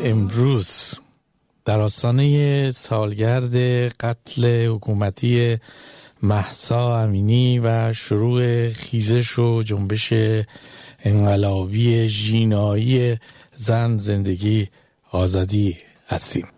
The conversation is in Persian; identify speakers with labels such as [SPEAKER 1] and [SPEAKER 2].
[SPEAKER 1] امروز در آستانه سالگرد قتل حکومتی مهسا امینی و شروع خیزش و جنبش انقلابی ژینایی زن زندگی آزادی هستیم.